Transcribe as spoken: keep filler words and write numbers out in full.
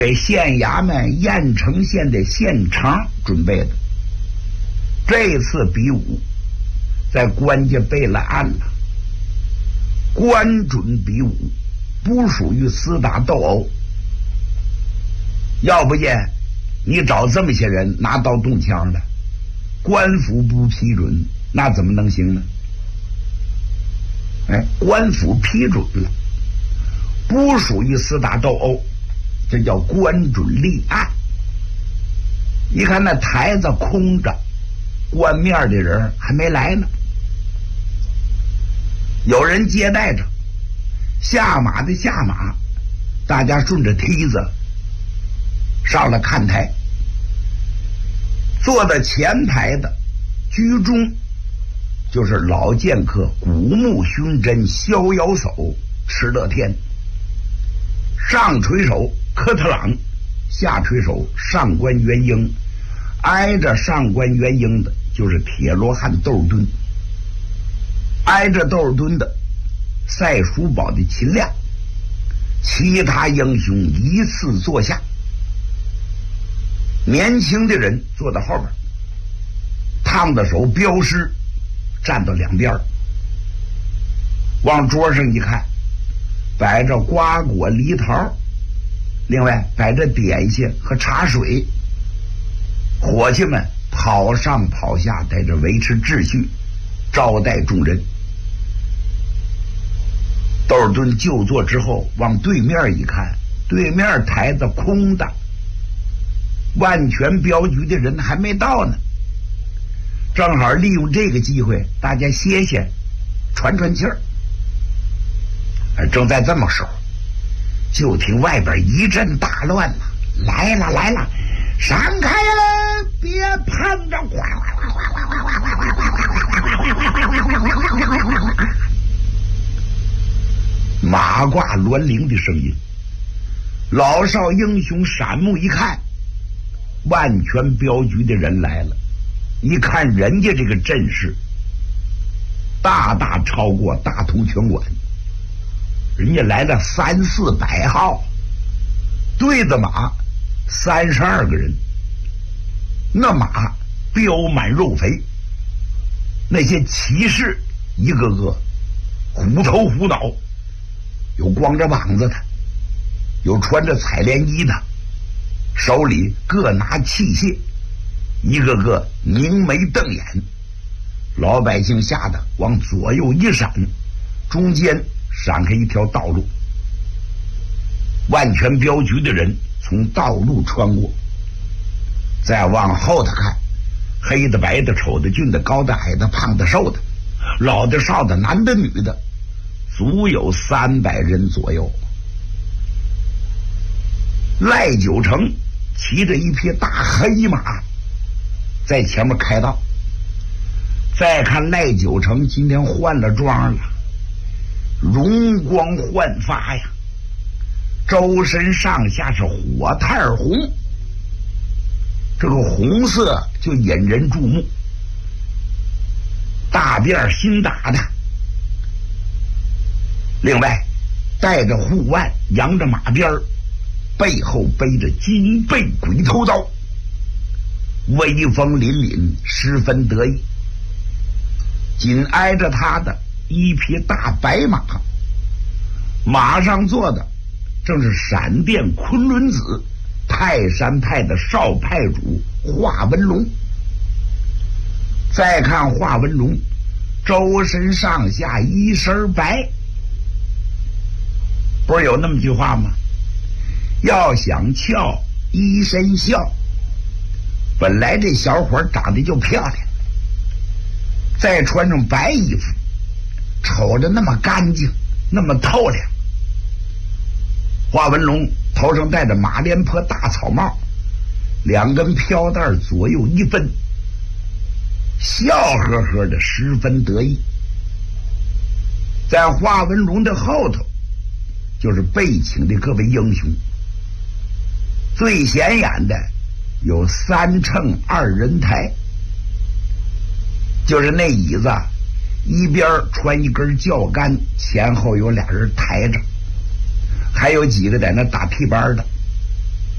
给县衙门郾城县的县长准备的。这次比武在官家备了案了，官准比武，不属于厮打斗殴。要不然你找这么些人拿刀动枪的，官府不批准，那怎么能行呢？哎，官府批准了，不属于厮打斗殴，这叫官准立案。你看那台子空着，官面的人还没来呢，有人接待着，下马的下马，大家顺着梯子上了看台。坐在前排的居中就是老剑客古木勋真逍遥手池乐天，上垂手科特朗，下垂手上官元英，挨着上官元英的就是铁罗汉窦尔敦，挨着窦尔敦的赛叔宝的秦亮，其他英雄依次坐下。年轻的人坐到后边，烫的手镖师站到两边，往桌上一看，摆着瓜果梨桃，另外摆着点心和茶水，伙计们跑上跑下，在这维持秩序，招待众人。窦尔敦就坐之后，往对面一看，对面台子空的，万全镖局的人还没到呢，正好利用这个机会，大家歇歇，喘喘气儿。正在这么时候，就听外边一阵大乱呐！来了来了，闪开了，别碰着！马挂銮铃的声音，老少英雄闪目一看，万全镖局的人来了。一看人家这个阵势，大大超过大同拳馆，人家来了三四百号，对着马三十二个人，那马膘满肉肥，那些骑士一个个虎头虎脑，有光着膀子的，有穿着彩莲衣的，手里各拿器械，一个个凝眉瞪眼。老百姓吓得往左右一闪，中间闪开一条道路，万全镖局的人从道路穿过。再往后头看，黑的白的丑的俊的高的矮的胖的瘦的，老的少的男的女的，足有三百人左右。赖九成骑着一匹大黑马在前面开道。再看赖九成今天换了装了，容光焕发呀，周身上下是火炭红，这个红色就引人注目。大辫新打的，另外带着护腕，扬着马鞭，背后背着金背鬼头刀，威风凛凛，十分得意。紧挨着他的一匹大白马，马上坐的正是闪电昆仑子泰山派的少派主华文龙。再看华文龙，周身上下一身白，不是有那么句话吗？要想俏一身笑。本来这小伙长得就漂亮，再穿上白衣服，瞅着那么干净，那么透亮。华文龙头上戴着马连坡大草帽，两根飘带左右一分，笑呵呵的，十分得意。在华文龙的后头就是被请的各位英雄，最显眼的有三乘二人台，就是那椅子一边穿一根轿杆，前后有俩人抬着，还有几个在那打屁班的。